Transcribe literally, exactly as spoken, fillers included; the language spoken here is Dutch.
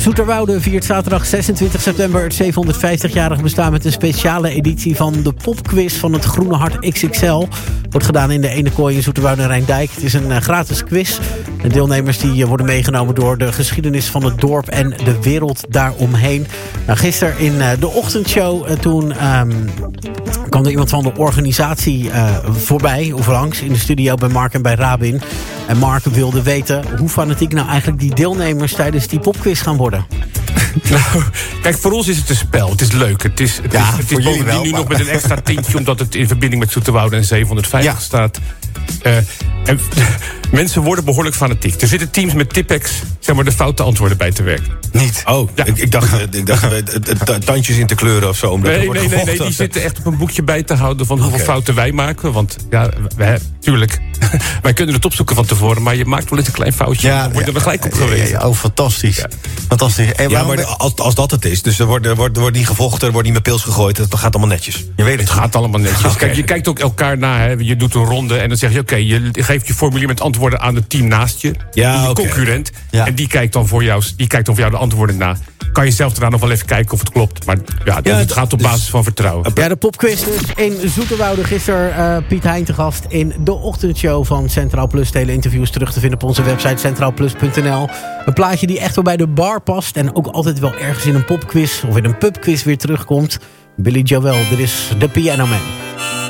Zoeterwoude viert zaterdag zesentwintig september het zevenhonderdvijftigjarig bestaan met een speciale editie van de popquiz van het Groene Hart X X L. Wordt gedaan in de Ene Kooi in Zoeterwoude en Rijndijk. Het is een uh, gratis quiz. De deelnemers die uh, worden meegenomen door de geschiedenis van het dorp en de wereld daaromheen. Nou, gisteren in uh, de ochtendshow uh, toen um, kwam er iemand van de organisatie uh, voorbij of langs in de studio bij Mark en bij Rabin. En Mark wilde weten hoe fanatiek nou eigenlijk die deelnemers tijdens die popquiz gaan worden. Nou, kijk, voor ons is het een spel. Het is leuk. Het is, het Ja, is, het voor is jullie bovendien wel, nu maar- nog met een extra tintje, omdat het in verbinding met Zoeterwoude en zevenhonderdvijftig Ja. staat. Uh, en mensen worden behoorlijk fanatiek. Er zitten teams met Tipex, zeg maar, de foute antwoorden bij te werken. Niet? Oh, Ja. ik, ik dacht, eh, ik dacht eh, t- t- tandjes in te kleuren of zo. Omdat er Nee, wordt nee, nee, nee, gevochten. die zitten echt op een boekje bij te houden van hoeveel Oké. fouten wij maken. Want ja, wij, tuurlijk, wij kunnen het opzoeken van tevoren, maar je maakt wel eens een klein foutje. Ja, dan word je ja, er gelijk op ja, gewezen. ja, ja. Oh, fantastisch. Fantastisch. En Ja, waarom maar ben- als, als dat het is, dus er wordt, er, wordt, er wordt niet gevochten, er wordt niet met pils gegooid, dat gaat allemaal netjes. Je weet het. Het gaat allemaal netjes. Oké. Kijk, je kijkt ook elkaar na. Hè. Je doet een ronde en dan zeg je, oké, je geeft je formulier met antwoorden aan het team naast je. Ja, je oké. concurrent. Ja. En die kijkt, dan voor jou, die kijkt dan voor jou de antwoorden na. Kan je zelf daarna nog wel even kijken of het klopt. Maar ja, Ja, het gaat op dus- basis van vertrouwen. Ja, de popquiz dus in Zoeterwoude. Gisteren uh, Piet Hein te gast in de ochtendshow van Centraal Plus. De hele interviews terug te vinden op onze website centraal plus punt n l. Een plaatje die echt wel bij de bar past. En ook altijd wel ergens in een popquiz of in een pubquiz weer terugkomt. Billy Joel, dit is The Piano Man.